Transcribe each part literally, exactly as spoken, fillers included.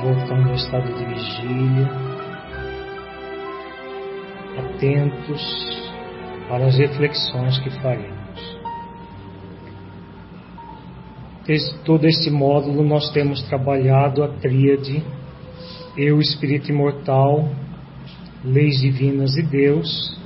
voltando ao estado de vigília, atentos para as reflexões que faremos. Desde todo este módulo nós temos trabalhado a tríade Eu, Espírito Imortal, Leis Divinas e Deus,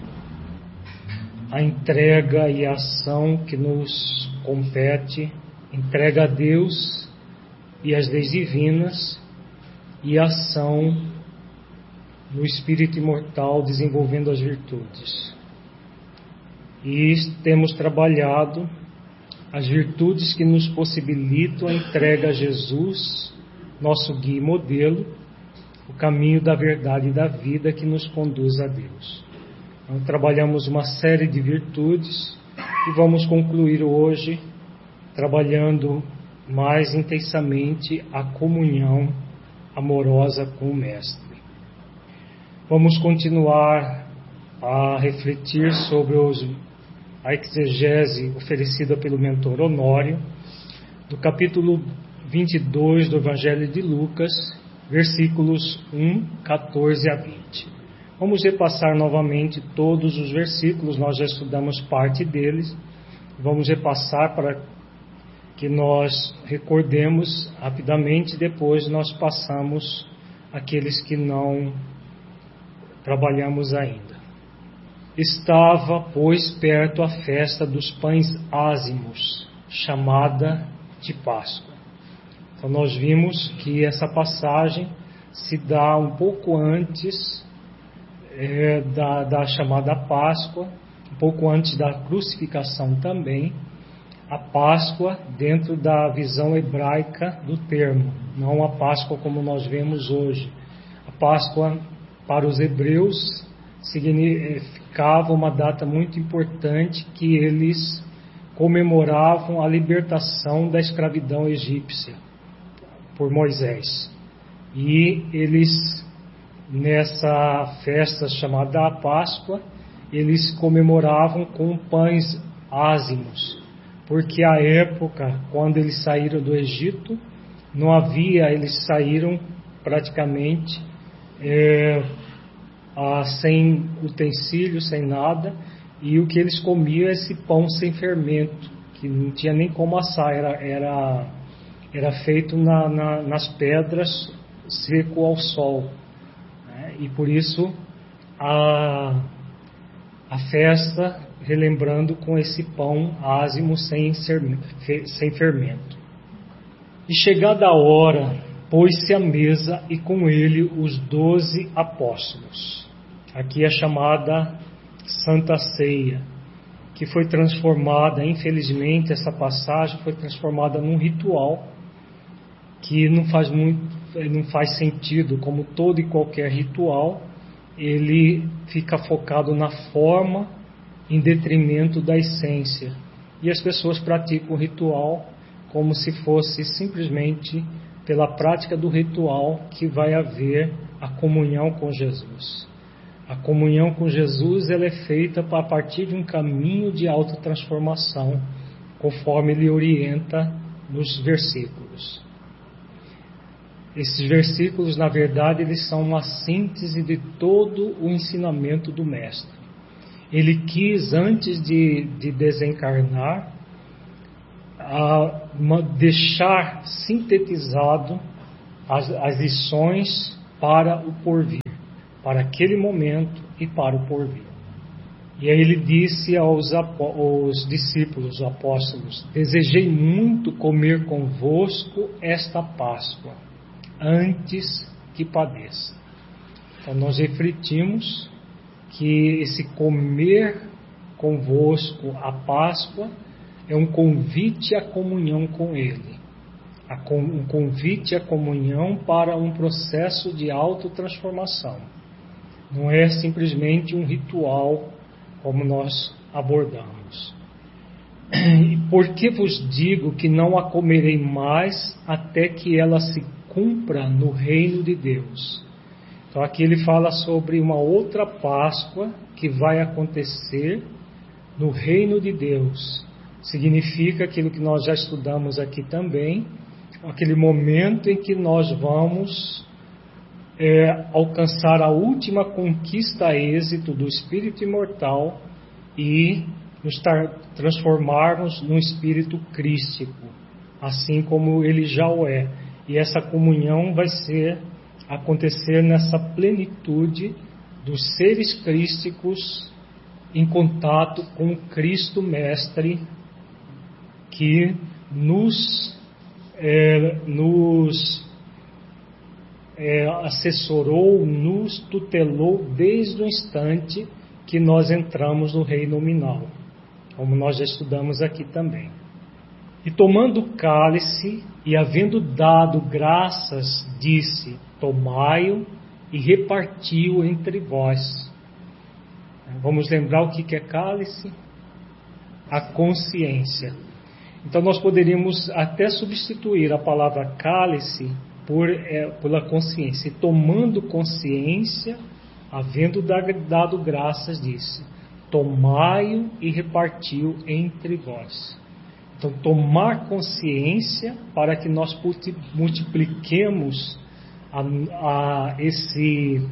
a entrega e a ação que nos compete, entrega a Deus e as leis divinas, e a ação no Espírito Imortal desenvolvendo as virtudes. E temos trabalhado as virtudes que nos possibilitam a entrega a Jesus, nosso guia e modelo, o caminho da verdade e da vida que nos conduz a Deus. Então, trabalhamos uma série de virtudes e vamos concluir hoje trabalhando mais intensamente a comunhão amorosa com o Mestre. Vamos continuar a refletir sobre os, a exegese oferecida pelo mentor Honório, do capítulo vinte e dois do Evangelho de Lucas, versículos um, catorze a vinte. Vamos repassar novamente todos os versículos, nós já estudamos parte deles, vamos repassar para que nós recordemos rapidamente, depois nós passamos aqueles que não trabalhamos ainda. Estava, pois, perto a festa dos pães ázimos, chamada de Páscoa. Então nós vimos que essa passagem se dá um pouco antes é, da, da chamada Páscoa, um pouco antes da crucificação também. A Páscoa dentro da visão hebraica do termo, não a Páscoa como nós vemos hoje. A Páscoa para os hebreus significava uma data muito importante que eles comemoravam a libertação da escravidão egípcia por Moisés. E eles, nessa festa chamada Páscoa, eles comemoravam com pães ázimos, porque a época, quando eles saíram do Egito, não havia, eles saíram praticamente é, ah, sem utensílios, sem nada, e o que eles comiam é esse pão sem fermento, que não tinha nem como assar, era, era, era feito na, na, nas pedras, seco ao sol, né? E por isso a, a festa relembrando com esse pão ázimo sem, sem fermento. E chegada a hora, pôs-se à mesa e com ele os doze apóstolos. Aqui é chamada Santa Ceia, que foi transformada, infelizmente essa passagem foi transformada num ritual que não faz muito, não faz sentido, como todo e qualquer ritual, ele fica focado na forma em detrimento da essência. E as pessoas praticam o ritual como se fosse simplesmente pela prática do ritual que vai haver a comunhão com Jesus. A comunhão com Jesus ela é feita a partir de um caminho de autotransformação, conforme ele orienta nos versículos. Esses versículos, na verdade, eles são uma síntese de todo o ensinamento do Mestre. Ele quis, antes de, de desencarnar, a, uma, deixar sintetizado as, as lições para o porvir, para aquele momento e para o porvir. E aí ele disse aos, aos discípulos, apóstolos: desejei muito comer convosco esta Páscoa, antes que padeça. Então nós refletimos que esse comer convosco a Páscoa é um convite à comunhão com Ele, um convite à comunhão para um processo de autotransformação. Não é simplesmente um ritual como nós abordamos. E por que vos digo que não a comerei mais até que ela se cumpra no reino de Deus? Então aqui ele fala sobre uma outra Páscoa que vai acontecer no reino de Deus. Significa aquilo que nós já estudamos aqui também, aquele momento em que nós vamos é, alcançar a última conquista a êxito do espírito imortal e nos transformarmos num espírito crístico, assim como ele já o é. E essa comunhão vai ser acontecer nessa plenitude dos seres crísticos em contato com o Cristo Mestre que nos, é, nos é, assessorou, nos tutelou desde o instante que nós entramos no reino nominal, como nós já estudamos aqui também. E tomando o cálice, e havendo dado graças, disse: tomai-o e reparti-o entre vós. Vamos lembrar o que é cálice? A consciência. Então nós poderíamos até substituir a palavra cálice por, é, pela consciência. E tomando consciência, havendo dado graças, disse: tomai-o e reparti-o entre vós. Então, tomar consciência para que nós multipliquemos a, a esse,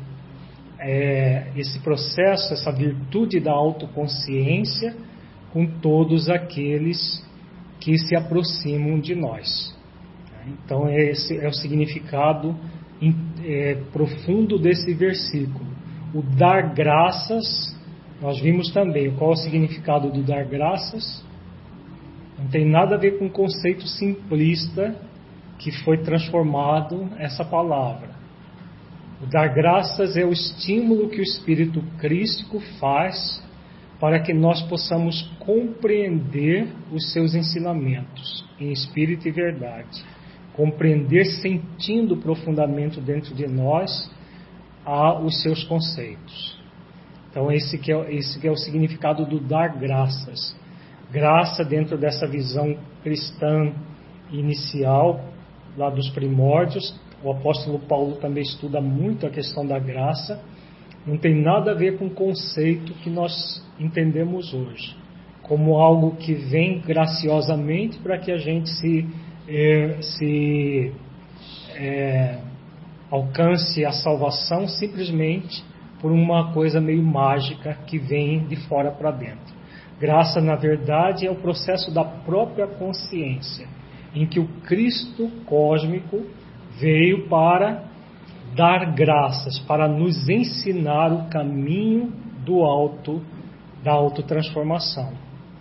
é, esse processo, essa virtude da autoconsciência com todos aqueles que se aproximam de nós. Então, esse é o significado é, profundo desse versículo. O dar graças, nós vimos também qual é o significado do dar graças. Não tem nada a ver com o conceito simplista que foi transformado essa palavra. O dar graças é o estímulo que o Espírito Crístico faz para que nós possamos compreender os seus ensinamentos em espírito e verdade. Compreender sentindo profundamente dentro de nós a, os seus conceitos. Então esse que é, esse que é o significado do dar graças. Graça dentro dessa visão cristã inicial, lá dos primórdios. O apóstolo Paulo também estuda muito a questão da graça. Não tem nada a ver com o conceito que nós entendemos hoje, como algo que vem graciosamente para que a gente se, eh, se eh, alcance a salvação simplesmente por uma coisa meio mágica que vem de fora para dentro. Graça, na verdade, é o processo da própria consciência, em que o Cristo cósmico veio para dar graças, para nos ensinar o caminho do auto, da autotransformação.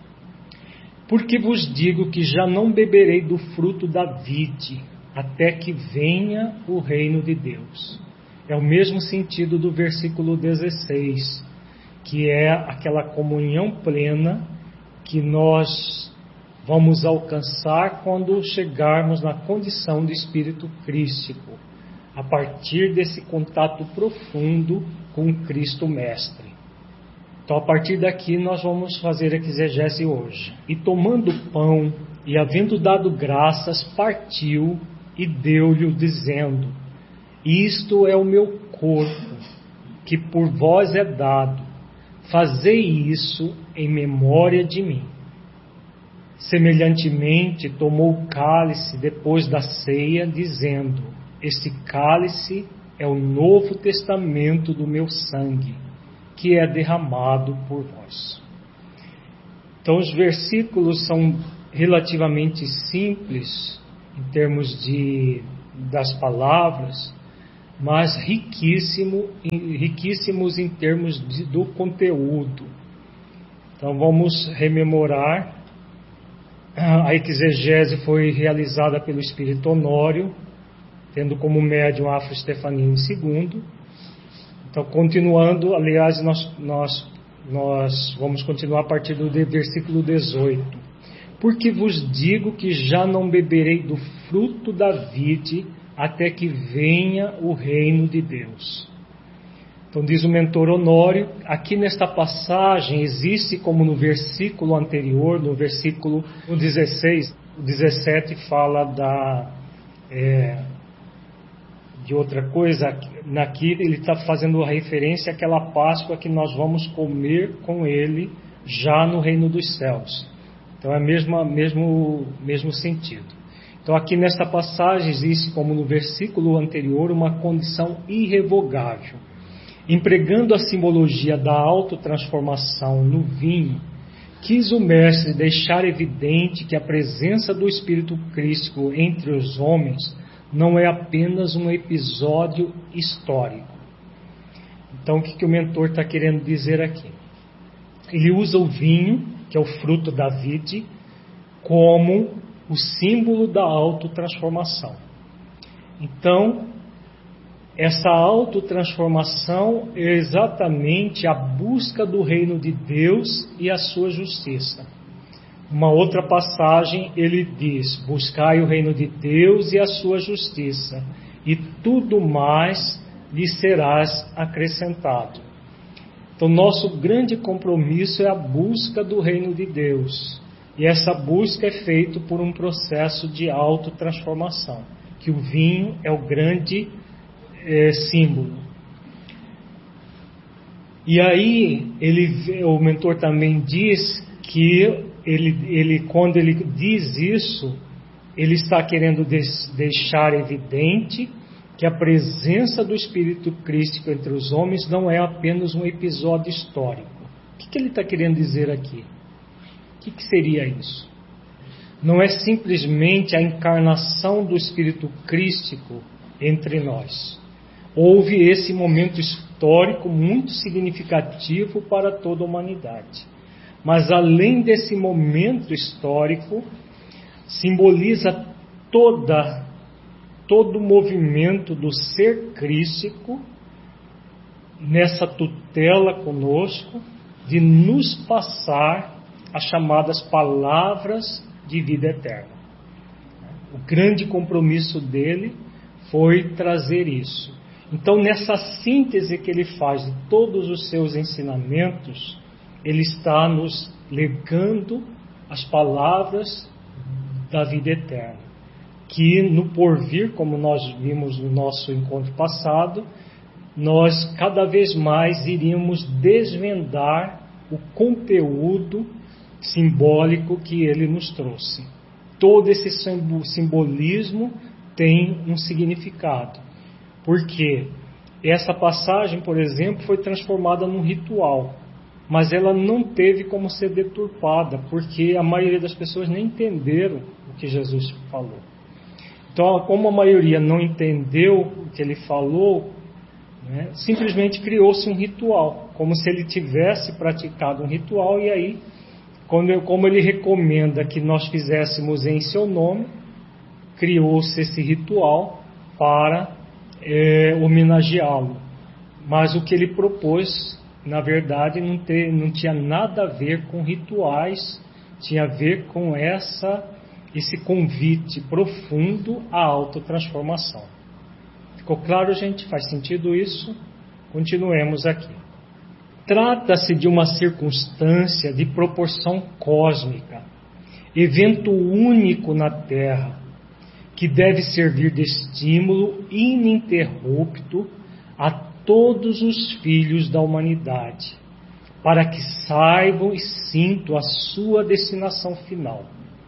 Porque vos digo que já não beberei do fruto da vide, até que venha o reino de Deus. É o mesmo sentido do versículo dezesseis, que é aquela comunhão plena que nós vamos alcançar quando chegarmos na condição de espírito crístico, a partir desse contato profundo com o Cristo Mestre. Então, a partir daqui, nós vamos fazer a exegese hoje. E tomando pão, e havendo dado graças, partiu e deu-lhe, dizendo: isto é o meu corpo, que por vós é dado. Fazei isso em memória de mim. Semelhantemente, tomou o cálice depois da ceia, dizendo: este cálice é o novo testamento do meu sangue, que é derramado por vós. Então, os versículos são relativamente simples em termos de, das palavras, mas riquíssimo, riquíssimos em termos de, do conteúdo. Então vamos rememorar. A exegese foi realizada pelo Espírito Honório, tendo como médium Afro Stefanini segundo. Então, continuando, aliás, nós, nós, nós vamos continuar a partir do versículo dezoito. Porque vos digo que já não beberei do fruto da vide, até que venha o reino de Deus. Então diz o mentor Honório, aqui nesta passagem existe, como no versículo anterior, no versículo no dezesseis, o dezessete fala da, é, de outra coisa, aqui ele está fazendo referência àquela Páscoa que nós vamos comer com ele já no reino dos céus. Então é o mesmo, mesmo, mesmo sentido. Então aqui nesta passagem existe, como no versículo anterior, uma condição irrevogável. Empregando a simbologia da autotransformação no vinho, quis o mestre deixar evidente que a presença do Espírito Cristo entre os homens não é apenas um episódio histórico. Então o que, que o mentor está querendo dizer aqui? Ele usa o vinho, que é o fruto da vide, como o símbolo da autotransformação. Então, essa autotransformação é exatamente a busca do reino de Deus e a sua justiça. Uma outra passagem ele diz: buscai o reino de Deus e a sua justiça, e tudo mais lhe serás acrescentado. Então, nosso grande compromisso é a busca do reino de Deus. E essa busca é feita por um processo de autotransformação, que o vinho é o grande é, símbolo. E aí, ele, o mentor também diz que ele, ele, quando ele diz isso, ele está querendo des, deixar evidente que a presença do Espírito Cristo entre os homens não é apenas um episódio histórico. O que, que ele está querendo dizer aqui? O que, que seria isso? Não é simplesmente a encarnação do Espírito Crístico entre nós. Houve esse momento histórico muito significativo para toda a humanidade. Mas além desse momento histórico, simboliza toda, todo o movimento do ser crístico nessa tutela conosco de nos passar as chamadas palavras de vida eterna. O grande compromisso dele foi trazer isso. Então, nessa síntese que ele faz de todos os seus ensinamentos, ele está nos legando as palavras da vida eterna, que no porvir, como nós vimos no nosso encontro passado, nós cada vez mais iríamos desvendar o conteúdo simbólico que ele nos trouxe. Todo esse simbolismo tem um significado, porque essa passagem, por exemplo, foi transformada num ritual, mas ela não teve como ser deturpada, porque a maioria das pessoas nem entenderam o que Jesus falou. Então, como a maioria não entendeu o que ele falou, né, simplesmente criou-se um ritual, como se ele tivesse praticado um ritual, e aí Quando, como ele recomenda que nós fizéssemos em seu nome, criou-se esse ritual para é, homenageá-lo. Mas o que ele propôs, na verdade, não, ter, não tinha nada a ver com rituais, tinha a ver com essa, esse convite profundo à autotransformação. Ficou claro, gente? Faz sentido isso? Continuemos aqui. Trata-se de uma circunstância de proporção cósmica, evento único na Terra, que deve servir de estímulo ininterrupto a todos os filhos da humanidade, para que saibam e sintam a sua destinação final.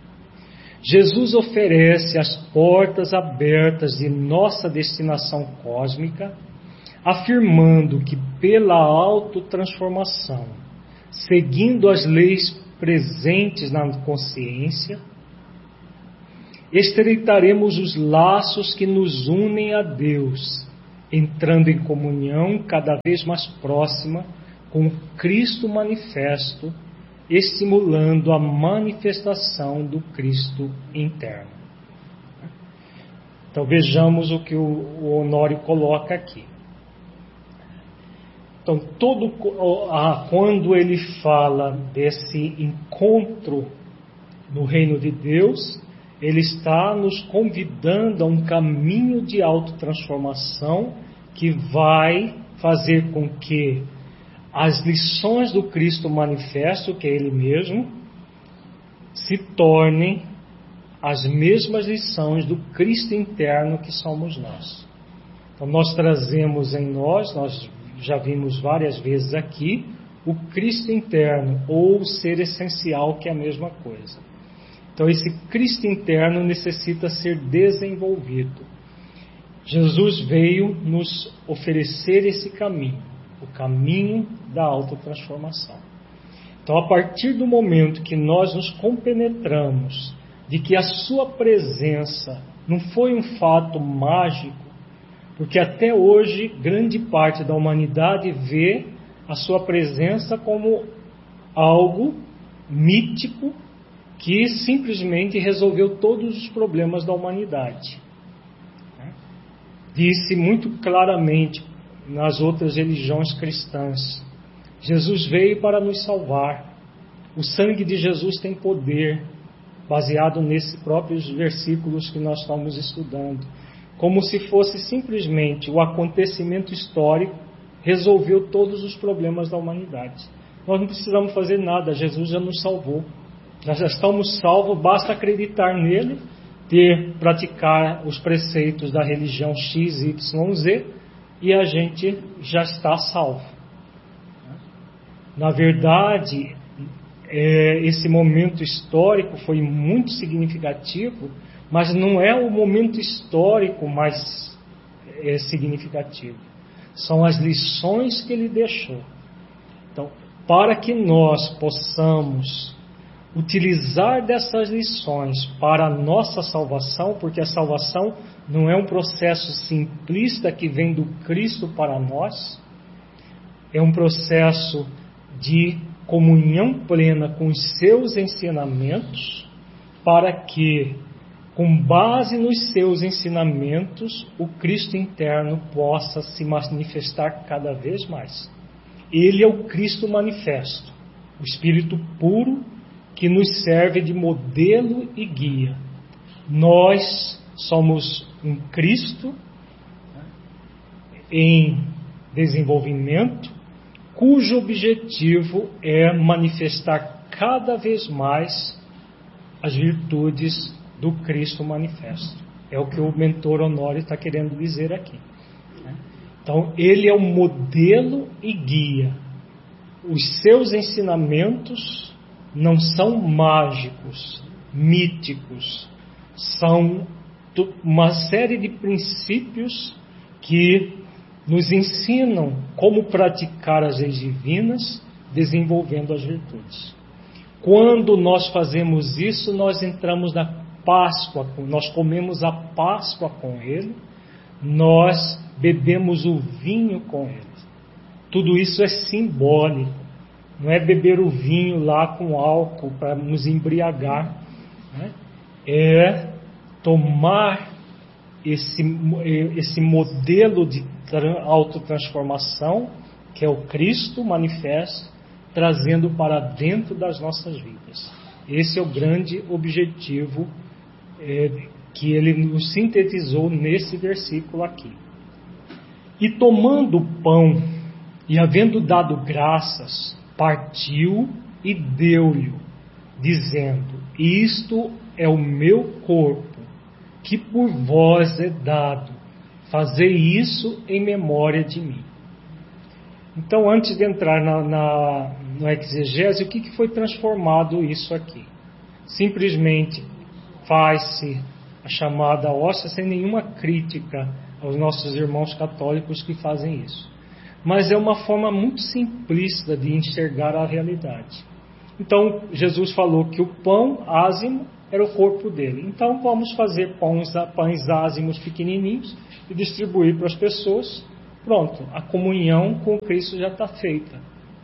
Jesus oferece as portas abertas de nossa destinação cósmica, afirmando que pela autotransformação, seguindo as leis presentes na consciência, estreitaremos os laços que nos unem a Deus, entrando em comunhão cada vez mais próxima com o Cristo manifesto, estimulando a manifestação do Cristo interno. Então vejamos o que o Honório coloca aqui. Então, todo, ah, quando ele fala desse encontro no reino de Deus, ele está nos convidando a um caminho de autotransformação que vai fazer com que as lições do Cristo manifesto, que é Ele mesmo, se tornem as mesmas lições do Cristo interno que somos nós. Então, nós trazemos em nós, nós já vimos várias vezes aqui, o Cristo interno, ou o ser essencial, que é a mesma coisa. Então esse Cristo interno necessita ser desenvolvido. Jesus veio nos oferecer esse caminho, o caminho da autotransformação. Então, a partir do momento que nós nos compenetramos de que a sua presença não foi um fato mágico, porque até hoje grande parte da humanidade vê a sua presença como algo mítico que simplesmente resolveu todos os problemas da humanidade. Disse muito claramente nas outras religiões cristãs: Jesus veio para nos salvar. O sangue de Jesus tem poder, baseado nesses próprios versículos que nós estamos estudando. Como se fosse simplesmente o acontecimento histórico resolveu todos os problemas da humanidade. Nós não precisamos fazer nada, Jesus já nos salvou. Nós já estamos salvos, basta acreditar nele, ter, praticar os preceitos da religião X Y Z e a gente já está salvo. Na verdade, é, esse momento histórico foi muito significativo, mas não é o momento histórico mais é, significativo. São as lições que ele deixou. Então, para que nós possamos utilizar dessas lições para a nossa salvação, porque a salvação não é um processo simplista que vem do Cristo para nós, é um processo de comunhão plena com os seus ensinamentos, para que, com base nos seus ensinamentos, o Cristo interno possa se manifestar cada vez mais. Ele é o Cristo manifesto, o Espírito puro que nos serve de modelo e guia. Nós somos um Cristo em desenvolvimento, cujo objetivo é manifestar cada vez mais as virtudes do Cristo manifesto. É o que o mentor Honório está querendo dizer aqui. Então, ele é o modelo e guia. Os seus ensinamentos não são mágicos, míticos, são uma série de princípios que nos ensinam como praticar as leis divinas, desenvolvendo as virtudes. Quando nós fazemos isso, nós entramos na Páscoa, nós comemos a Páscoa com Ele, nós bebemos o vinho com Ele. Tudo isso é simbólico. Não é beber o vinho lá com álcool para nos embriagar, né? É tomar esse, esse modelo de autotransformação, que é o Cristo manifesto, trazendo para dentro das nossas vidas. Esse é o grande objetivo é, que ele nos sintetizou nesse versículo aqui. E tomando o pão, e havendo dado graças, partiu e deu-lhe, dizendo: isto é o meu corpo, que por vós é dado, fazei isso em memória de mim. Então, antes de entrar na, na, na exegese, o que, que foi transformado isso aqui? Simplesmente faz-se a chamada hóstia sem nenhuma crítica aos nossos irmãos católicos que fazem isso. Mas é uma forma muito simplista de enxergar a realidade. Então, Jesus falou que o pão ázimo era o corpo dele. Então, vamos fazer pães, pães ázimos pequenininhos e distribuir para as pessoas. Pronto, a comunhão com Cristo já está feita.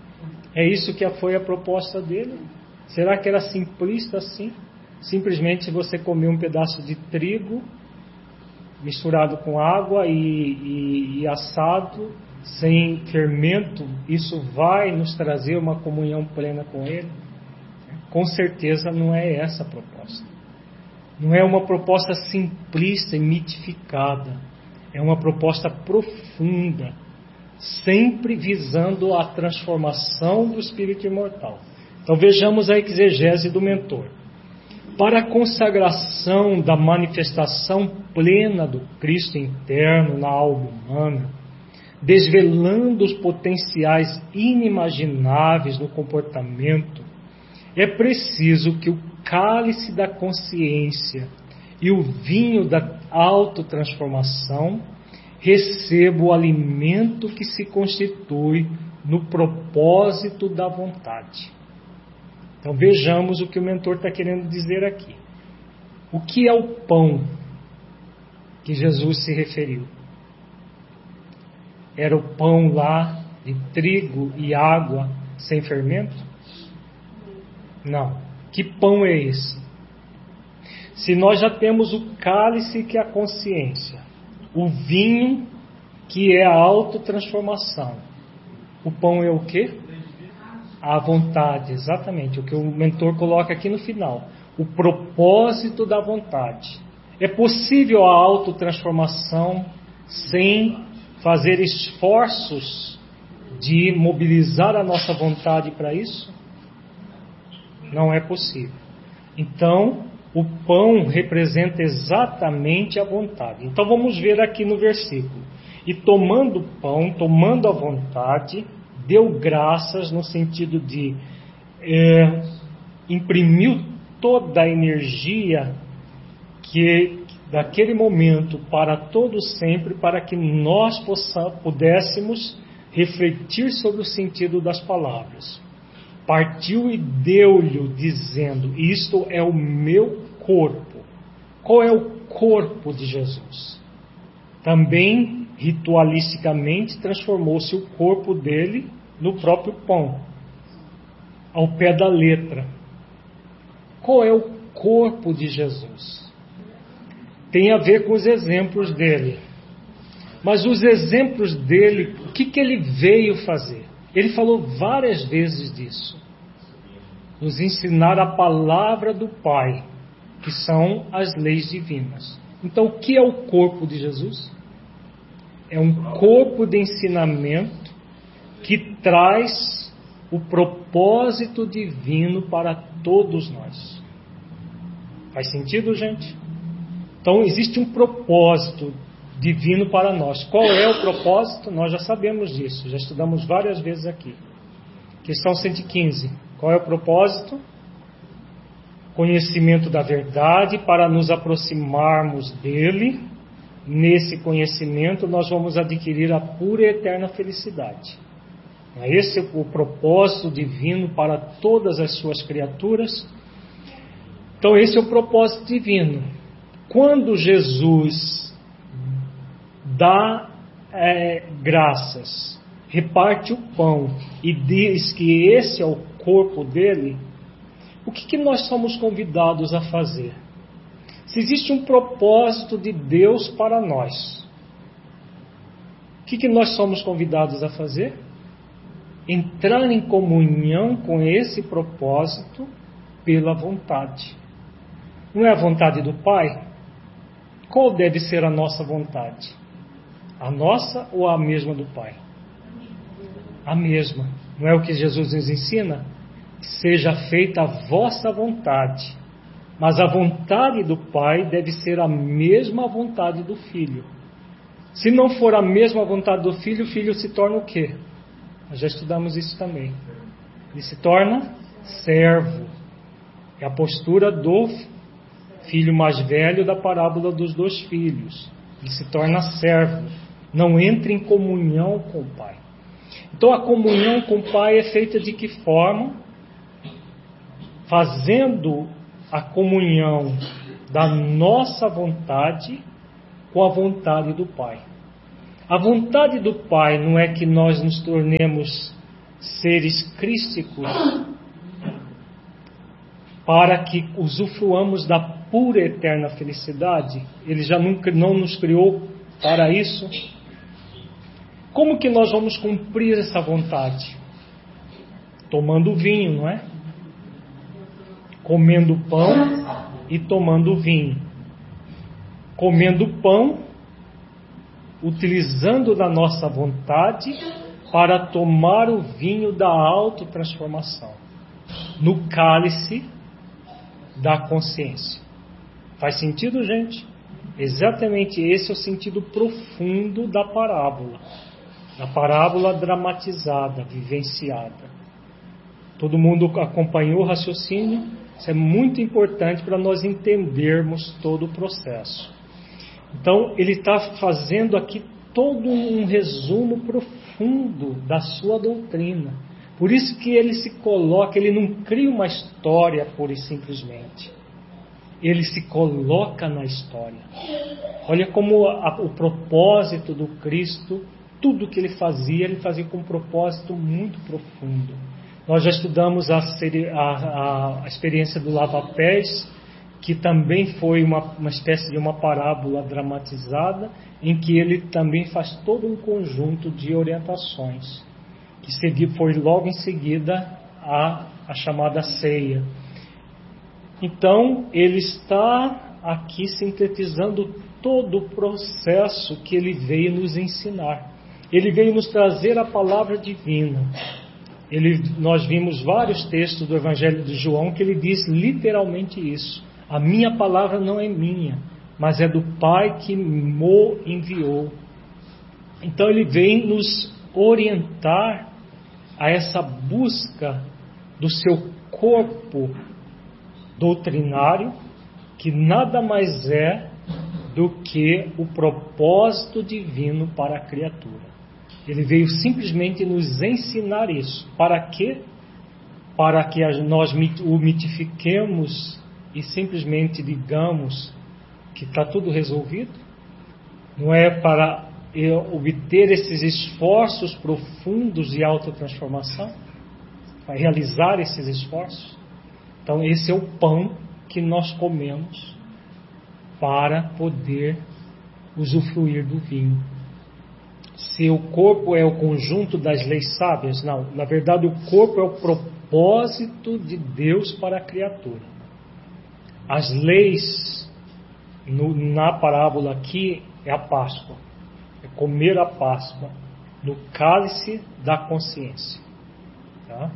É isso que foi a proposta dele? Será que era simplista assim? Simplesmente você comer um pedaço de trigo misturado com água e, e, e assado, sem fermento, isso vai nos trazer uma comunhão plena com Ele? Com certeza não é essa a proposta. Não é uma proposta simplista e mitificada. É uma proposta profunda, sempre visando a transformação do espírito imortal. Então vejamos a exegese do mentor. Para a consagração da manifestação plena do Cristo interno na alma humana, desvelando os potenciais inimagináveis no comportamento, é preciso que o cálice da consciência e o vinho da autotransformação, recebo o alimento que se constitui no propósito da vontade. Então vejamos o que o mentor está querendo dizer aqui. O que é o pão que Jesus se referiu? Era o pão lá de trigo e água sem fermento? Não. Que pão é esse? Se nós já temos o cálice que é a consciência, o vinho que é a autotransformação, o pão é o quê? A vontade, exatamente, o que o mentor coloca aqui no final. O propósito da vontade. É possível a autotransformação sem fazer esforços de mobilizar a nossa vontade para isso? Não é possível. Então, o pão representa exatamente a vontade. Então vamos ver aqui no versículo. E tomando o pão, tomando a vontade, deu graças no sentido de é, imprimiu toda a energia que daquele momento para todo sempre, para que nós possa, pudéssemos refletir sobre o sentido das palavras. Partiu e deu-lhe, dizendo: isto é o meu corpo. Qual é o corpo de Jesus? Também, ritualisticamente, transformou-se o corpo dele no próprio pão, ao pé da letra. Qual é o corpo de Jesus? Tem a ver com os exemplos dele. Mas os exemplos dele, o que, que ele veio fazer? Ele falou várias vezes disso. Nos ensinar a palavra do Pai, que são as leis divinas. Então, o que é o corpo de Jesus? É um corpo de ensinamento que traz o propósito divino para todos nós. Faz sentido, gente? Então, existe um propósito divino para nós. Qual é o propósito? Nós já sabemos disso, já estudamos várias vezes aqui. Questão cento e quinze. Qual é o propósito? Conhecimento da verdade, para nos aproximarmos dele. Nesse conhecimento nós vamos adquirir a pura e eterna felicidade. Esse é o propósito divino para todas as suas criaturas. Então esse é o propósito divino. Quando Jesus dá é, graças, reparte o pão e diz que esse é o corpo dele, o que, que nós somos convidados a fazer? Se existe um propósito de Deus para nós, o que, que nós somos convidados a fazer? Entrar em comunhão com esse propósito pela vontade. Não é a vontade do Pai? Qual deve ser a nossa vontade? A nossa ou a mesma do Pai? A mesma. Não é o que Jesus nos ensina? Seja feita a vossa vontade. Mas a vontade do Pai deve ser a mesma vontade do Filho. Se não for a mesma vontade do Filho, o Filho se torna o quê? Nós já estudamos isso também. Ele se torna servo. É a postura do filho mais velho da parábola dos dois filhos. Ele se torna servo. Não entra em comunhão com o Pai. Então a comunhão com o Pai é feita de que forma? Fazendo a comunhão da nossa vontade com a vontade do Pai. A vontade do Pai não é que nós nos tornemos seres crísticos para que usufruamos da pura e eterna felicidade. Ele já nunca não nos criou para isso. Como que nós vamos cumprir essa vontade? Tomando vinho, não é? Comendo pão e tomando vinho. Comendo pão, utilizando da nossa vontade para tomar o vinho da autotransformação no cálice da consciência. Faz sentido, gente? Exatamente esse é o sentido profundo da parábola. Da parábola dramatizada, vivenciada. Todo mundo acompanhou o raciocínio? Isso é muito importante para nós entendermos todo o processo. Então, ele está fazendo aqui todo um resumo profundo da sua doutrina. Por isso que ele se coloca, ele não cria uma história pura e simplesmente. Ele se coloca na história. Olha como a, o propósito do Cristo, tudo que ele fazia, ele fazia com um propósito muito profundo. Nós já estudamos a, a, a experiência do lava-pés, que também foi uma, uma espécie de uma parábola dramatizada, em que ele também faz todo um conjunto de orientações, que segui, foi logo em seguida a, a chamada ceia. Então, ele está aqui sintetizando todo o processo que ele veio nos ensinar. Ele veio nos trazer a palavra divina. Ele, nós vimos vários textos do Evangelho de João que ele diz literalmente isso. A minha palavra não é minha, mas é do Pai que me enviou. Então ele vem nos orientar a essa busca do seu corpo doutrinário, que nada mais é do que o propósito divino para a criatura. Ele veio simplesmente nos ensinar isso. Para quê? Para que nós o mitifiquemos e simplesmente digamos que está tudo resolvido? Não é para obter esses esforços profundos de autotransformação? Para realizar esses esforços? Então esse é o pão que nós comemos para poder usufruir do vinho. Se o corpo é o conjunto das leis sábias, não. Na verdade, o corpo é o propósito de Deus para a criatura. As leis, no, na parábola aqui, é a Páscoa. É comer a Páscoa no cálice da consciência. Tá?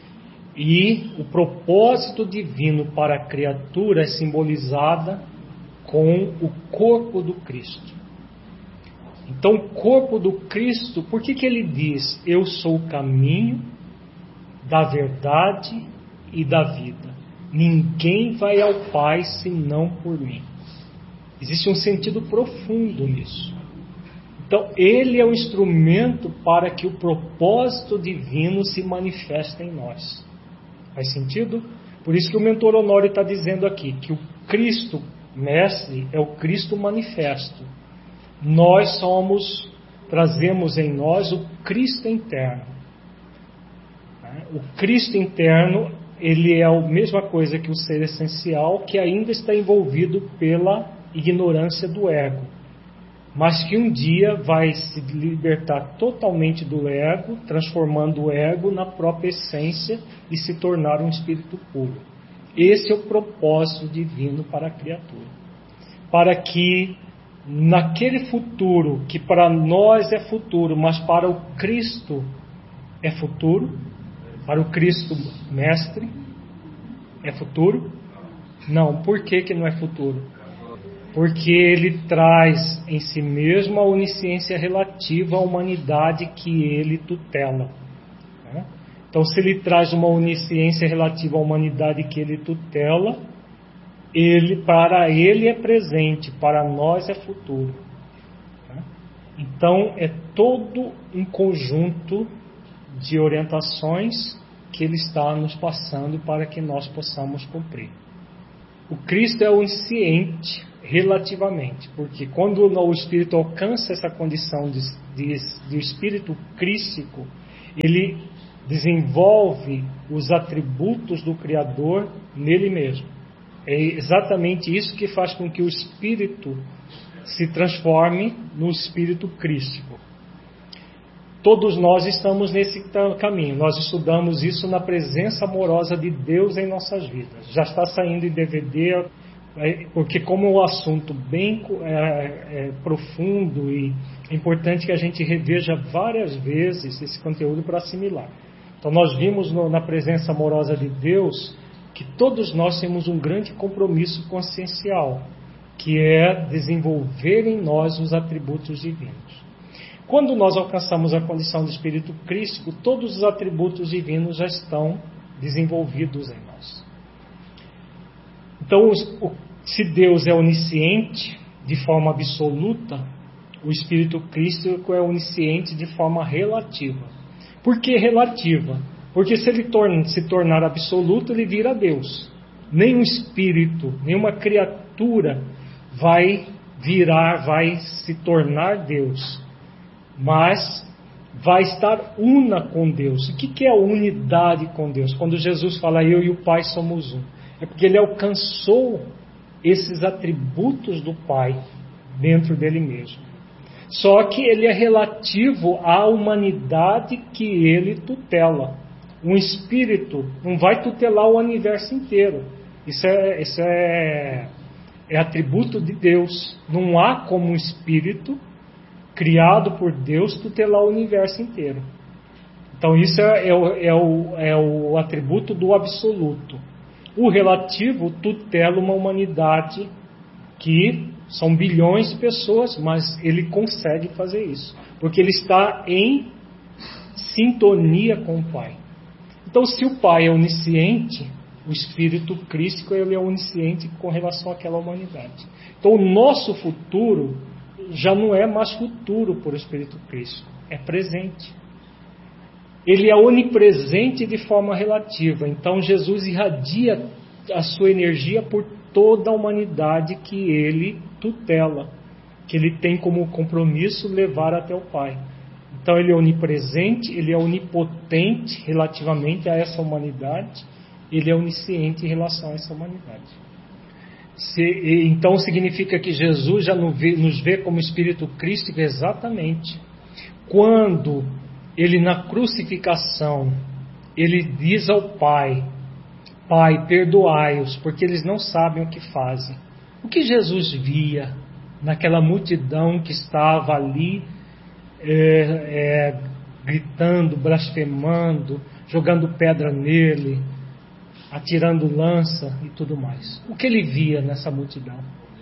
E o propósito divino para a criatura é simbolizada com o corpo do Cristo. Então, o corpo do Cristo, por que que ele diz: eu sou o caminho da verdade e da vida? Ninguém vai ao Pai senão por mim. Existe um sentido profundo nisso. Então, ele é o instrumento para que o propósito divino se manifeste em nós. Faz sentido? Por isso que o mentor Honório está dizendo aqui que o Cristo Mestre é o Cristo manifesto. Nós somos, trazemos em nós o Cristo interno. O Cristo interno, ele é a mesma coisa que o ser essencial, que ainda está envolvido pela ignorância do ego, mas que um dia vai se libertar totalmente do ego, transformando o ego na própria essência e se tornar um espírito puro. Esse é o propósito divino para a criatura. Para que naquele futuro, que para nós é futuro, mas para o Cristo é futuro, para o Cristo Mestre é futuro? Não, por que que não é futuro? Porque ele traz em si mesmo a onisciência relativa à humanidade que ele tutela. Né? Então, se ele traz uma onisciência relativa à humanidade que ele tutela, ele, para ele é presente, para nós é futuro. Né? Então, é todo um conjunto de orientações que ele está nos passando para que nós possamos cumprir. O Cristo é onisciente relativamente, porque quando o espírito alcança essa condição de, de, de espírito crístico, ele desenvolve os atributos do Criador nele mesmo. É exatamente isso que faz com que o espírito se transforme no espírito crístico. Todos nós estamos nesse caminho. Nós estudamos isso na presença amorosa de Deus em nossas vidas. Já está saindo em D V D, porque como é um assunto bem é, é, profundo e é importante que a gente reveja várias vezes esse conteúdo para assimilar. Então nós vimos no, na presença amorosa de Deus que todos nós temos um grande compromisso consciencial, que é desenvolver em nós os atributos divinos. Quando nós alcançamos a condição de espírito crístico, todos os atributos divinos já estão desenvolvidos em nós. Então, se Deus é onisciente de forma absoluta, o Espírito Crístico é onisciente de forma relativa. Por que relativa? Porque se ele torna, se tornar absoluto, ele vira Deus. Nenhum espírito, nenhuma criatura vai virar, vai se tornar Deus. Mas vai estar una com Deus. O que é a unidade com Deus? Quando Jesus fala, eu e o Pai somos um. É porque ele alcançou esses atributos do Pai dentro dele mesmo. Só que ele é relativo à humanidade que ele tutela. Um espírito não vai tutelar o universo inteiro. Isso é, isso é, é atributo de Deus. Não há como um espírito criado por Deus tutelar o universo inteiro. Então isso é, é, o, é, o, é o atributo do absoluto. O relativo tutela uma humanidade que são bilhões de pessoas, mas ele consegue fazer isso, porque ele está em sintonia com o Pai. Então, se o Pai é onisciente, o Espírito Crístico ele é onisciente com relação àquela humanidade. Então, o nosso futuro já não é mais futuro por Espírito Crístico, é presente. Ele é onipresente de forma relativa. Então, Jesus irradia a sua energia por toda a humanidade que ele tutela, que ele tem como compromisso levar até o Pai. Então ele é onipresente, ele é onipotente relativamente a essa humanidade, ele é onisciente em relação a essa humanidade. Se, então significa que Jesus já nos vê, nos vê como Espírito Crístico exatamente quando ele na crucificação ele diz ao Pai, Pai, perdoai-os, porque eles não sabem o que fazem. O que Jesus via naquela multidão que estava ali, é, é, gritando, blasfemando, jogando pedra nele, atirando lança e tudo mais? O que ele via nessa multidão?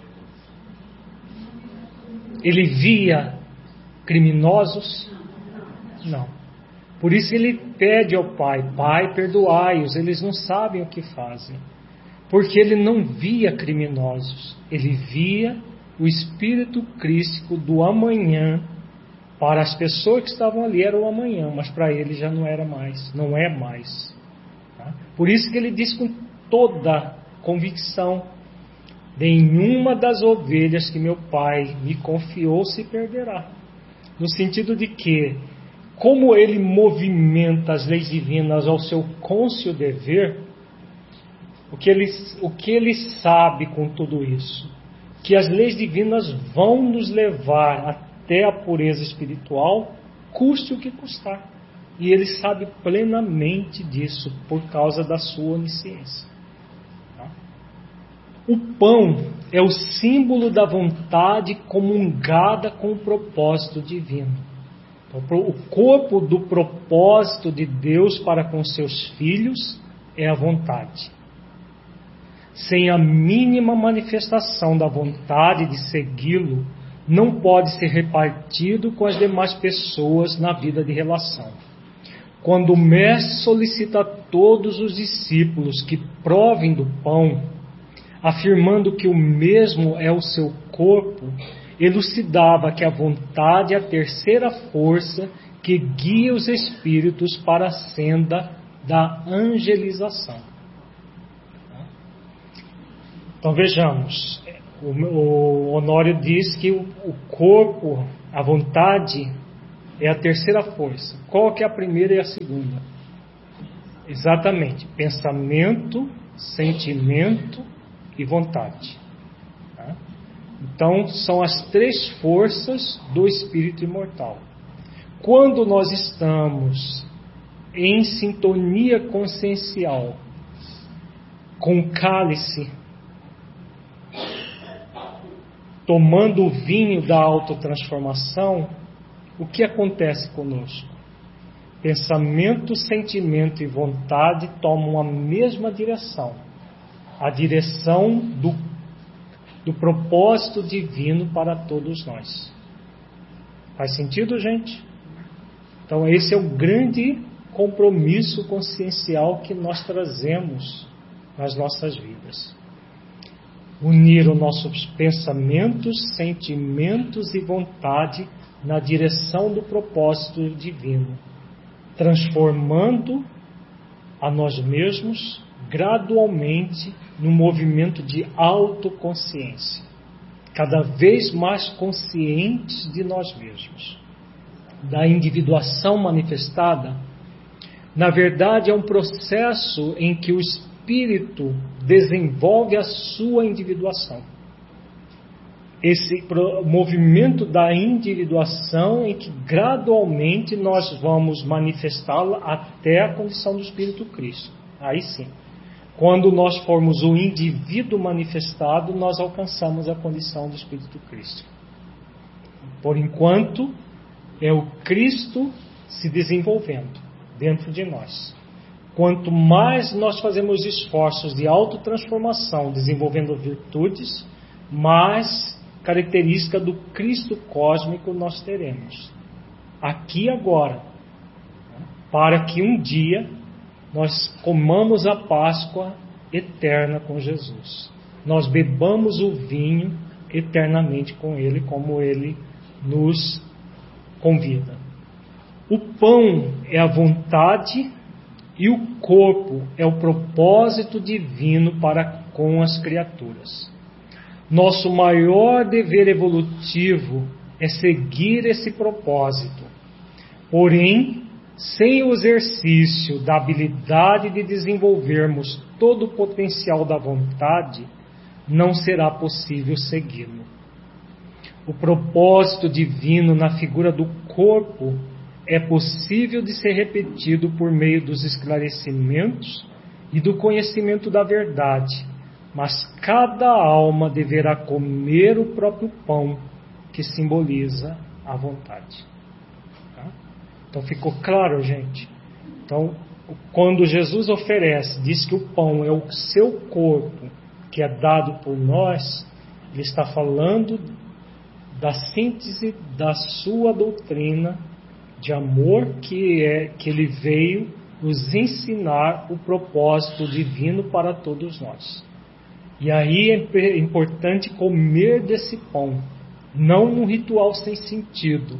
Ele via criminosos? Não. Por isso ele pede ao Pai, Pai, perdoai-os, eles não sabem o que fazem. Porque ele não via criminosos, ele via o Espírito Crístico do amanhã. Para as pessoas que estavam ali era o amanhã, mas para ele já não era mais, não é mais. Tá? Por isso que ele diz com toda convicção, nenhuma das ovelhas que meu Pai me confiou se perderá. No sentido de que, como ele movimenta as leis divinas ao seu cônscio dever, o que ele, o que ele sabe com tudo isso? Que as leis divinas vão nos levar até a pureza espiritual, custe o que custar. E ele sabe plenamente disso, por causa da sua onisciência. Tá? O pão é o símbolo da vontade comungada com o propósito divino. O corpo do propósito de Deus para com seus filhos é a vontade. Sem a mínima manifestação da vontade de segui-lo, não pode ser repartido com as demais pessoas na vida de relação. Quando o Mestre solicita a todos os discípulos que provem do pão, afirmando que o mesmo é o seu corpo, elucidava que a vontade é a terceira força que guia os espíritos para a senda da angelização. Então vejamos, o Honório diz que o corpo, a vontade, é a terceira força. Qual que é a primeira e a segunda? Exatamente, pensamento, sentimento e vontade. Então, são as três forças do espírito imortal. Quando nós estamos em sintonia consciencial com o cálice, tomando o vinho da autotransformação, o que acontece conosco? Pensamento, sentimento e vontade tomam a mesma direção, a direção do do propósito divino para todos nós. Faz sentido, gente? Então esse é o grande compromisso consciencial que nós trazemos nas nossas vidas. unir os nossos pensamentos, sentimentos e vontade na direção do propósito divino, transformando a nós mesmos gradualmente no movimento de autoconsciência, cada vez mais conscientes de nós mesmos. Da individuação manifestada, na verdade é um processo em que o espírito desenvolve a sua individuação. Esse movimento da individuação em que gradualmente nós vamos manifestá-la até a condição do Espírito Cristo. Aí sim. Quando nós formos o indivíduo manifestado, nós alcançamos a condição do Espírito Cristo. Por enquanto, é o Cristo se desenvolvendo dentro de nós. Quanto mais nós fazemos esforços de autotransformação, desenvolvendo virtudes, mais característica do Cristo cósmico nós teremos. Aqui e agora. Para que um dia nós comamos a Páscoa eterna com Jesus. Nós bebamos o vinho eternamente com Ele, como Ele nos convida. O pão é a vontade e o corpo é o propósito divino para com as criaturas. Nosso maior dever evolutivo é seguir esse propósito. Porém, sem o exercício da habilidade de desenvolvermos todo o potencial da vontade, não será possível segui-lo. O propósito divino na figura do corpo é possível de ser repetido por meio dos esclarecimentos e do conhecimento da verdade, mas cada alma deverá comer o próprio pão que simboliza a vontade. Tá? Então ficou claro, gente? Então, quando Jesus oferece, diz que o pão é o seu corpo que é dado por nós, ele está falando da síntese da sua doutrina de amor, que é que ele veio nos ensinar o propósito divino para todos nós. E aí é importante comer desse pão, não num ritual sem sentido,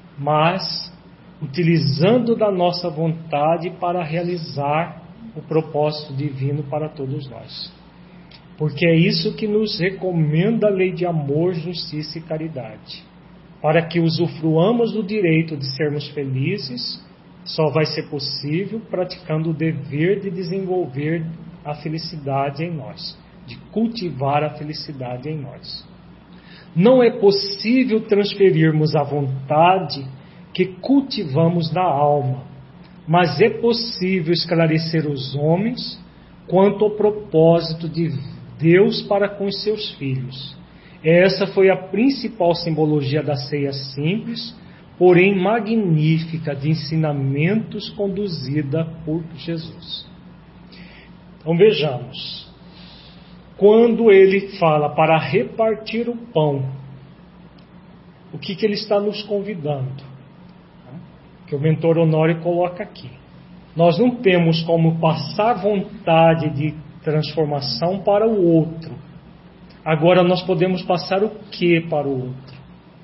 mas utilizando da nossa vontade para realizar o propósito divino para todos nós. Porque é isso que nos recomenda a lei de amor, justiça e caridade. Para que usufruamos do direito de sermos felizes, só vai ser possível praticando o dever de desenvolver a felicidade em nós, de cultivar a felicidade em nós. Não é possível transferirmos a vontade que cultivamos na alma, mas é possível esclarecer os homens quanto ao propósito de Deus para com os seus filhos. Essa foi a principal simbologia da ceia simples, porém magnífica, de ensinamentos conduzida por Jesus. Então vejamos, quando ele fala para repartir o pão, o que, que ele está nos convidando? Que o mentor Honório coloca aqui. Nós não temos como passar vontade de transformação para o outro. Agora nós podemos passar o que para o outro?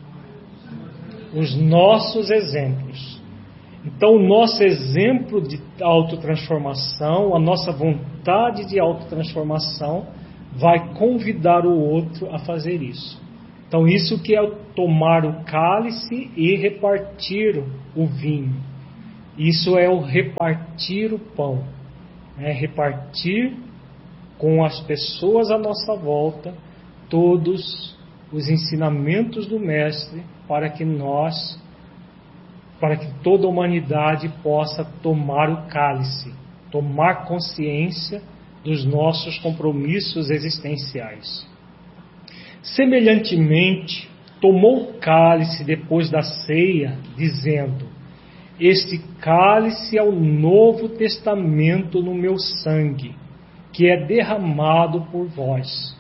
Os nossos exemplos. Então o nosso exemplo de autotransformação, a nossa vontade de autotransformação vai convidar o outro a fazer isso. Então isso que é tomar o cálice e repartir o vinho. Isso é o repartir o pão. É repartir com as pessoas à nossa volta todos os ensinamentos do Mestre para que nós, para que toda a humanidade possa tomar o cálice, tomar consciência dos nossos compromissos existenciais. Semelhantemente, tomou o cálice depois da ceia, dizendo: este cálice é o novo testamento no meu sangue, que é derramado por vós.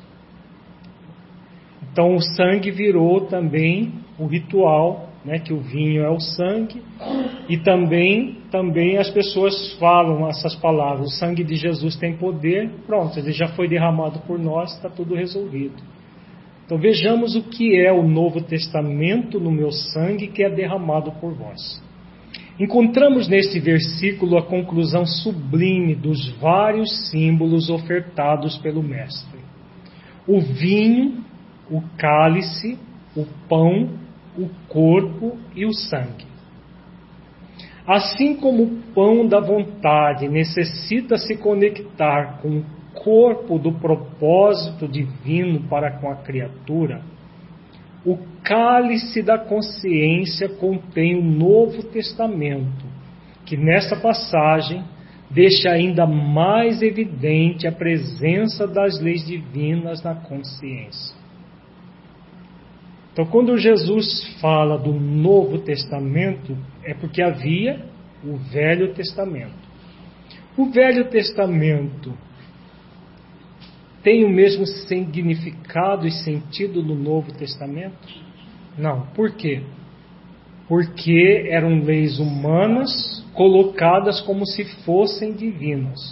Então o sangue virou também o ritual, né, que o vinho é o sangue, E também, também as pessoas falam essas palavras: o sangue de Jesus tem poder, pronto, ele já foi derramado por nós, está tudo resolvido. Então vejamos o que é o Novo Testamento no meu sangue que é derramado por vós. Encontramos neste versículo a conclusão sublime dos vários símbolos ofertados pelo Mestre: o vinho, o cálice, o pão, o corpo e o sangue. Assim como o pão da vontade necessita se conectar com o corpo do propósito divino para com a criatura, o cálice da consciência contém o Novo Testamento, que nessa passagem deixa ainda mais evidente a presença das leis divinas na consciência. Então, quando Jesus fala do Novo Testamento, é porque havia o Velho Testamento. O Velho Testamento tem o mesmo significado e sentido do Novo Testamento? Não. Por quê? Porque eram leis humanas colocadas como se fossem divinas.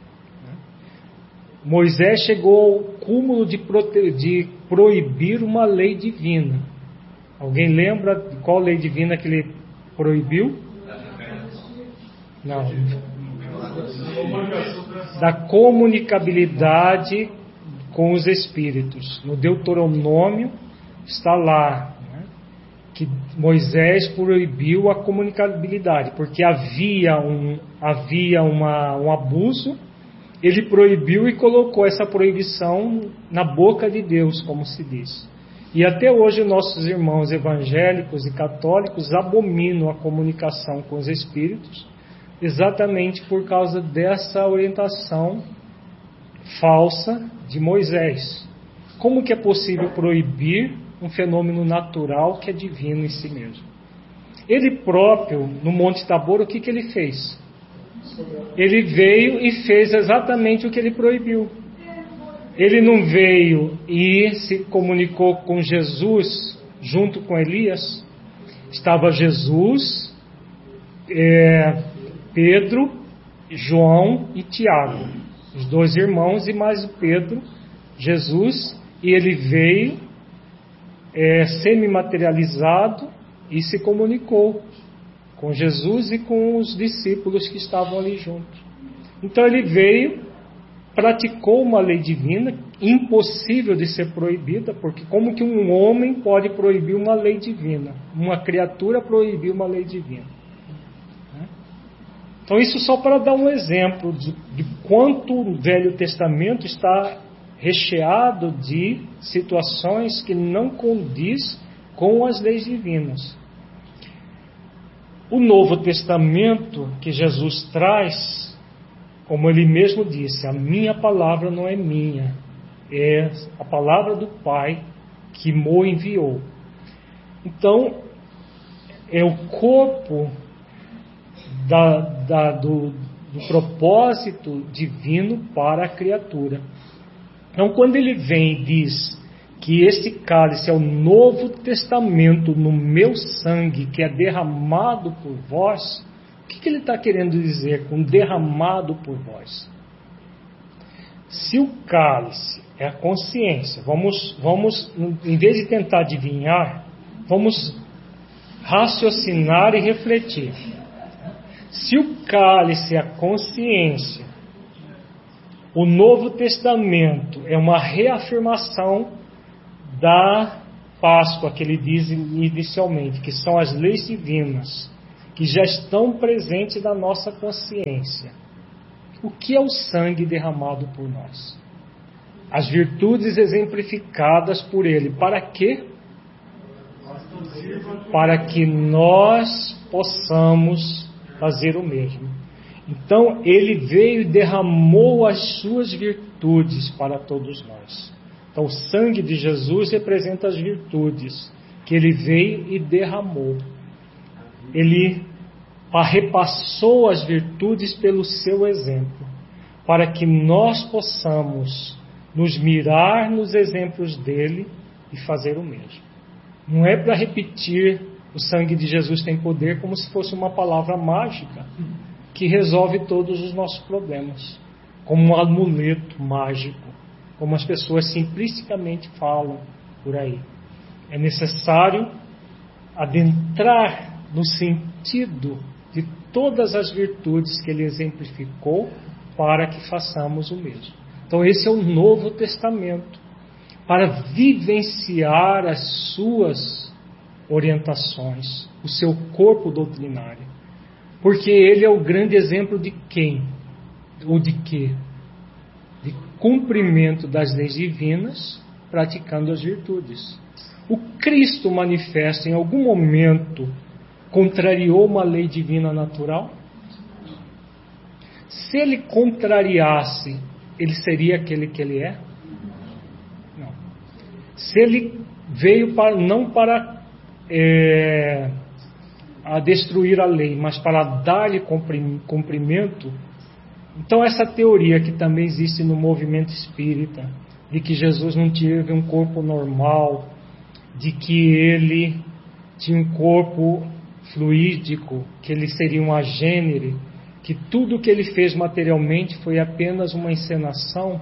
Moisés chegou ao cúmulo de, prote... de proibir uma lei divina. Alguém lembra de qual lei divina que ele proibiu? Não. Da comunicabilidade com os espíritos. No Deuteronômio está lá, né, que Moisés proibiu a comunicabilidade, porque havia um, havia uma, um abuso. Ele proibiu e colocou essa proibição na boca de Deus, como se diz. E até hoje nossos irmãos evangélicos e católicos abominam a comunicação com os espíritos, exatamente por causa dessa orientação falsa de Moisés. Como que é possível proibir um fenômeno natural que é divino em si mesmo? Ele próprio, no Monte Tabor, o que, que ele fez? Ele veio e fez exatamente o que ele proibiu. Ele não veio e se comunicou com Jesus junto com Elias. Estava Jesus, é, Pedro, João e Tiago, os dois irmãos, e mais o Pedro, Jesus, e ele veio é, semi-materializado e se comunicou com Jesus e com os discípulos que estavam ali juntos. Então ele veio, praticou uma lei divina, impossível de ser proibida, porque como que um homem pode proibir uma lei divina? Uma criatura proibir uma lei divina? Então isso só para dar um exemplo de, de quanto o Velho Testamento está recheado de situações que não condiz com as leis divinas. O Novo Testamento que Jesus traz, como ele mesmo disse, a minha palavra não é minha, é a palavra do Pai que me enviou. Então, é o corpo da, da, do, do propósito divino para a criatura. Então, quando ele vem e diz que este cálice é o Novo Testamento no meu sangue, que é derramado por vós, o que, que ele está querendo dizer com derramado por vós? Se o cálice é a consciência, vamos, vamos, em vez de tentar adivinhar, vamos raciocinar e refletir. Se o cálice é a consciência, o Novo Testamento é uma reafirmação da Páscoa que ele diz inicialmente, que são as leis divinas, que já estão presentes na nossa consciência. O que é o sangue derramado por nós? As virtudes exemplificadas por ele. Para quê? Para que nós possamos fazer o mesmo. Então, ele veio e derramou as suas virtudes para todos nós. Então, o sangue de Jesus representa as virtudes que ele veio e derramou. Ele repassou as virtudes pelo seu exemplo, para que nós possamos nos mirar nos exemplos dele e fazer o mesmo. Não é para repetir O sangue de Jesus tem poder como se fosse uma palavra mágica que resolve todos os nossos problemas, como um amuleto mágico, como as pessoas simplisticamente falam por aí. É necessário adentrar no sentido de todas as virtudes que ele exemplificou para que façamos o mesmo. Então esse é o Novo Testamento, para vivenciar as suas orientações, o seu corpo doutrinário. Porque ele é o grande exemplo de quem? Ou de quê? De cumprimento das leis divinas, praticando as virtudes. O Cristo manifesto em algum momento contrariou uma lei divina natural? Se ele contrariasse, ele seria aquele que ele é? Não. Se ele veio para, não para é, a destruir a lei, mas para dar-lhe cumprimento, então essa teoria que também existe no movimento espírita, de que Jesus não teve um corpo normal, de que ele tinha um corpo fluídico, que ele seria um agênere, que tudo que ele fez materialmente foi apenas uma encenação,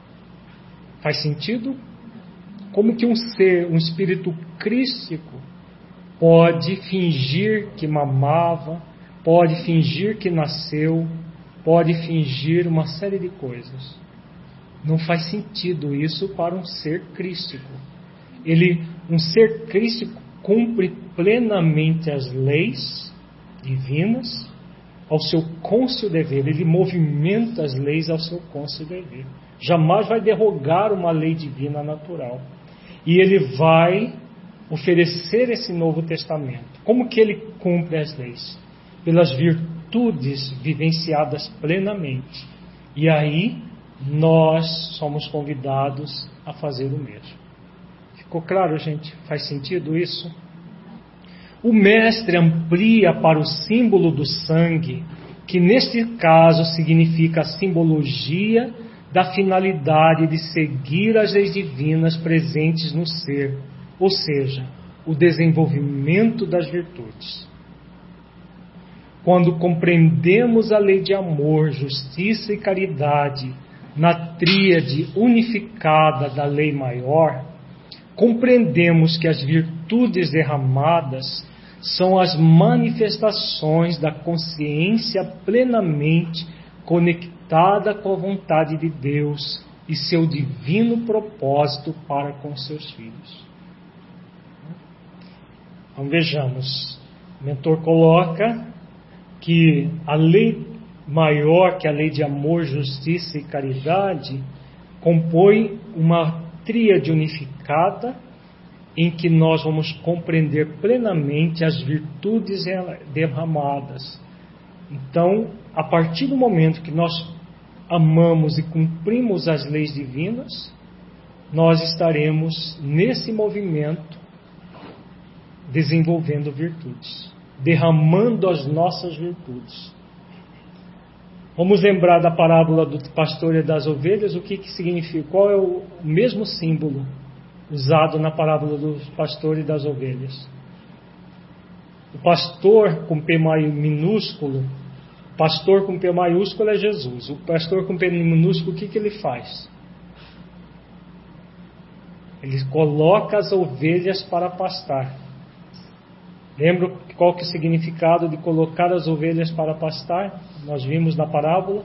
faz sentido? Como que um ser, um espírito crístico, pode fingir que mamava, pode fingir que nasceu, pode fingir uma série de coisas? Não faz sentido isso para um ser crístico. Ele, um ser crístico cumpre plenamente as leis divinas ao seu cônscio dever. Ele movimenta as leis ao seu cônscio dever. Jamais vai derrogar uma lei divina natural. E ele vai oferecer esse Novo Testamento. Como que ele cumpre as leis? Pelas virtudes vivenciadas plenamente. E aí nós somos convidados a fazer o mesmo. Ficou claro, gente? Faz sentido isso? O mestre amplia para o símbolo do sangue, que neste caso significa a simbologia da finalidade de seguir as leis divinas presentes no ser, ou seja, o desenvolvimento das virtudes. Quando compreendemos a lei de amor, justiça e caridade na tríade unificada da lei maior, compreendemos que as virtudes derramadas são as manifestações da consciência plenamente conectada com a vontade de Deus e seu divino propósito para com seus filhos. Então vejamos, o mentor coloca que a lei maior, que a lei de amor, justiça e caridade, compõe uma tríade unificada em que nós vamos compreender plenamente as virtudes derramadas. Então, a partir do momento que nós amamos e cumprimos as leis divinas, nós estaremos nesse movimento desenvolvendo virtudes, derramando as nossas virtudes. Vamos lembrar da parábola do pastor e das ovelhas, o que, que significa, qual é o mesmo símbolo usado na parábola do pastor e das ovelhas. O pastor com P minúsculo, pastor com P maiúsculo é Jesus. O pastor com P minúsculo, o que, que ele faz? Ele coloca as ovelhas para pastar. Lembra qual que é o significado de colocar as ovelhas para pastar? Nós vimos na parábola.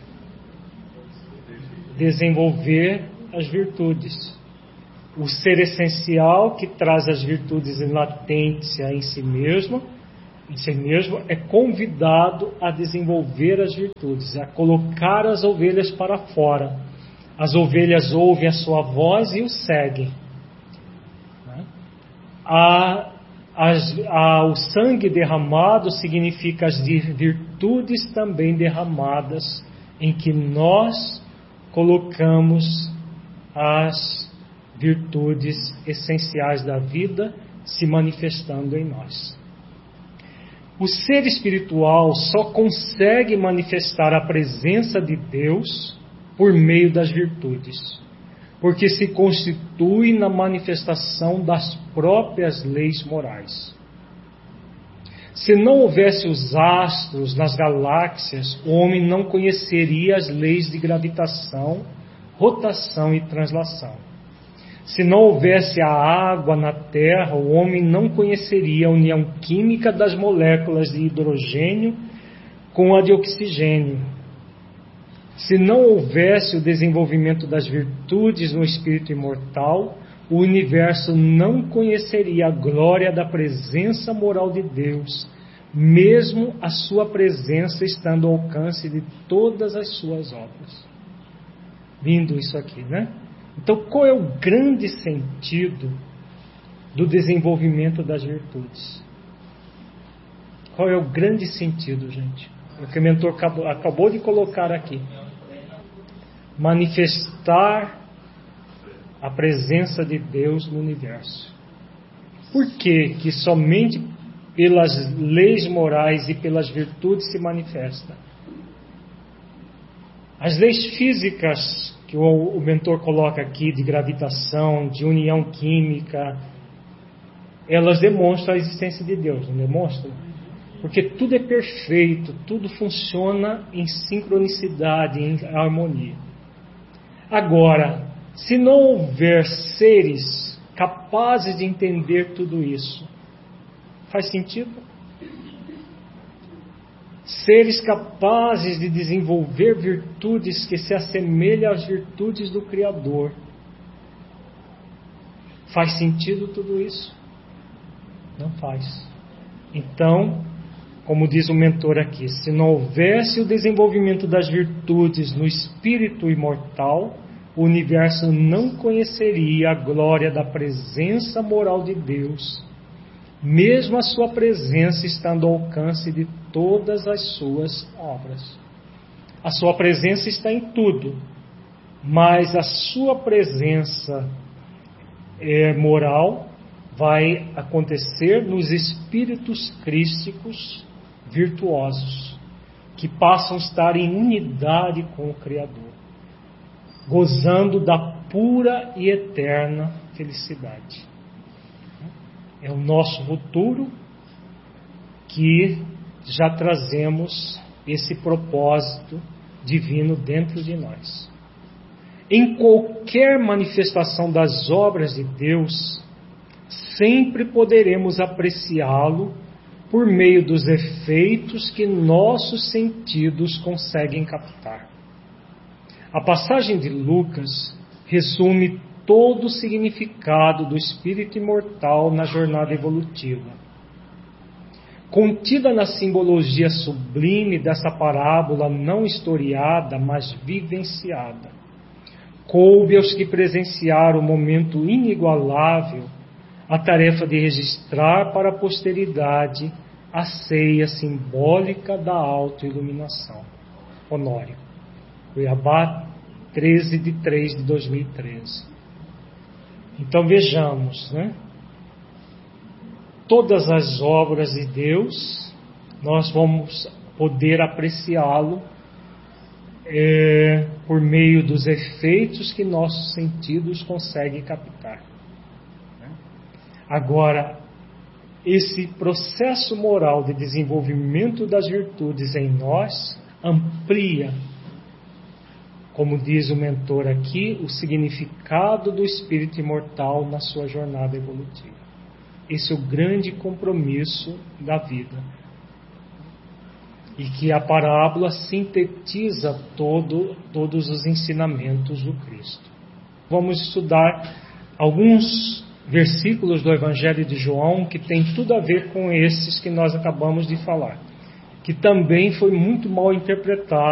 Desenvolver as virtudes. O ser essencial que traz as virtudes em latência em si mesmo, em si mesmo, é convidado a desenvolver as virtudes, a colocar as ovelhas para fora. As ovelhas ouvem a sua voz e o seguem. A As, a, o sangue derramado significa as virtudes também derramadas, em que nós colocamos as virtudes essenciais da vida se manifestando em nós. O ser espiritual só consegue manifestar a presença de Deus por meio das virtudes, porque se constitui na manifestação das próprias leis morais. Se não houvesse os astros nas galáxias, o homem não conheceria as leis de gravitação, rotação e translação. Se não houvesse a água na Terra, o homem não conheceria a união química das moléculas de hidrogênio com a de oxigênio. Se não houvesse o desenvolvimento das virtudes no espírito imortal, o universo não conheceria a glória da presença moral de Deus, mesmo a sua presença estando ao alcance de todas as suas obras. Lindo isso aqui, né? Então, qual é o grande sentido do desenvolvimento das virtudes? Qual é o grande sentido, gente? O que o mentor acabou, acabou de colocar aqui. Manifestar a presença de Deus no universo. Por que que somente pelas leis morais e pelas virtudes se manifesta? As leis físicas que o, o mentor coloca aqui, de gravitação, de união química, elas demonstram a existência de Deus, não demonstram? Porque tudo é perfeito, tudo funciona em sincronicidade, em harmonia. Agora, se não houver seres capazes de entender tudo isso, faz sentido? Seres capazes de desenvolver virtudes que se assemelham às virtudes do Criador, faz sentido tudo isso? Não faz. Então, como diz o mentor aqui, se não houvesse o desenvolvimento das virtudes no espírito imortal, o universo não conheceria a glória da presença moral de Deus, mesmo a sua presença estando ao alcance de todas as suas obras. A sua presença está em tudo, mas a sua presença é, moral vai acontecer nos espíritos crísticos virtuosos, que passam a estar em unidade com o Criador, gozando da pura e eterna felicidade. É o nosso futuro que já trazemos esse propósito divino dentro de nós. Em qualquer manifestação das obras de Deus, sempre poderemos apreciá-lo por meio dos efeitos que nossos sentidos conseguem captar. A passagem de Lucas resume todo o significado do espírito imortal na jornada evolutiva. Contida na simbologia sublime dessa parábola não historiada, mas vivenciada, coube aos que presenciaram o momento inigualável a tarefa de registrar para a posteridade a ceia simbólica da autoiluminação. Honório, Cuiabá, treze de três de dois mil e treze. Então vejamos, né? Todas as obras de Deus, nós vamos poder apreciá-lo é, por meio dos efeitos que nossos sentidos conseguem captar. Né? Agora, esse processo moral de desenvolvimento das virtudes em nós amplia, como diz o mentor aqui, o significado do espírito imortal na sua jornada evolutiva. Esse é o grande compromisso da vida. E que a parábola sintetiza todo, todos os ensinamentos do Cristo. Vamos estudar alguns versículos do Evangelho de João que tem tudo a ver com esses que nós acabamos de falar, que também foi muito mal interpretado